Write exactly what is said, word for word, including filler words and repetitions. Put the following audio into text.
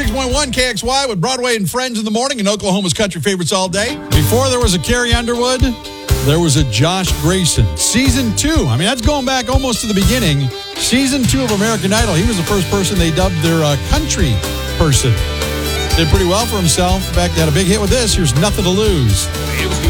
ninety-six point one K X Y with Broadway and Friends in the morning and Oklahoma's country favorites all day. Before there was a Carrie Underwood, there was a Josh Grayson. Season two. I mean, that's going back almost to the beginning. Season two of American Idol. He was the first person they dubbed their uh, country person. Did pretty well for himself. In fact, they had a big hit with this. Here's Nothing to Lose. It was